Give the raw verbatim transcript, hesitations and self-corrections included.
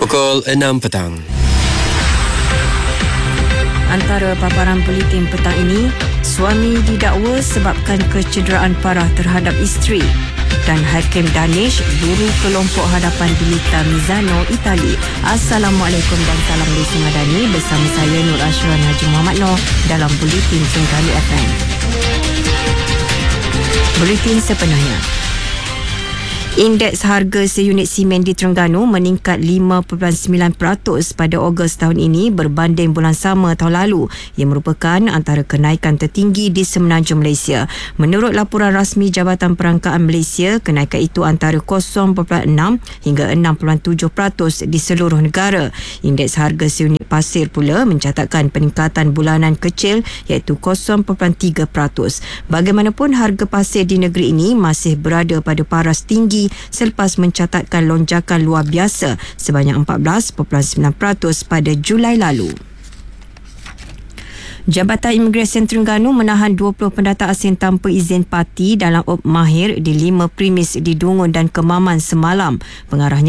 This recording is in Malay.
Pukul enam petang. Antara paparan buletin petang ini, suami didakwa sebabkan kecederaan parah terhadap isteri, dan Hakim Danish buru kelompok hadapan Dilita Mizano, Itali. Assalamualaikum dan salam Malaysia Madani, bersama saya Nur Ashran Haji Muhammad Noor dalam Buletin Terengganu F M. Buletin sepenuhnya. Indeks harga seunit simen di Terengganu meningkat lima perpuluhan sembilan peratus pada Ogos tahun ini berbanding bulan sama tahun lalu, yang merupakan antara kenaikan tertinggi di semenanjung Malaysia. Menurut laporan rasmi Jabatan Perangkaan Malaysia, kenaikan itu antara kosong perpuluhan enam hingga enam perpuluhan tujuh peratus di seluruh negara. Indeks harga seunit pasir pula mencatatkan peningkatan bulanan kecil iaitu kosong perpuluhan tiga peratus. Bagaimanapun, harga pasir di negeri ini masih berada pada paras tinggi selepas mencatatkan lonjakan luar biasa sebanyak empat belas perpuluhan sembilan peratus pada Julai lalu. Jabatan Imigresen Terengganu menahan dua puluh pendata asing tanpa izin parti dalam op mahir di lima premis di Dungun dan Kemaman semalam. Pengarahnya